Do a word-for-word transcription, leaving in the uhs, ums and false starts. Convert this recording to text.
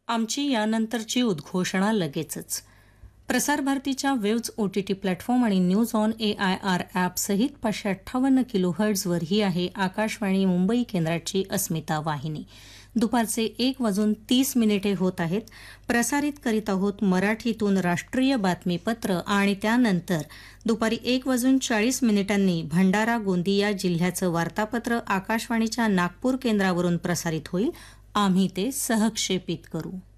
आमची यानंतरची उद्घोषणा लगेचच. प्रसार भारतीच्या वेव्ज ओटीटी प्लॅटफॉर्म आणि news on A I R ॲपसहित पाचशे अठ्ठावन्न किलो हर्ट्झवर ही आहे आकाशवाणी मुंबई केंद्राची अस्मिता वाहिनी. दुपारचे एक वाजून तीस मिनिटे होत आहेत. प्रसारित करीत आहोत मराठीतून राष्ट्रीय बातमीपत्र आणि त्यानंतर दुपारी एक वाजून चाळीस मिनिटांनी भंडारा गोंदिया जिल्ह्याचं वार्तापत्र आकाशवाणीच्या नागपूर केंद्रावरून प्रसारित होईल. आम्ही ते सहक्षेपित करू.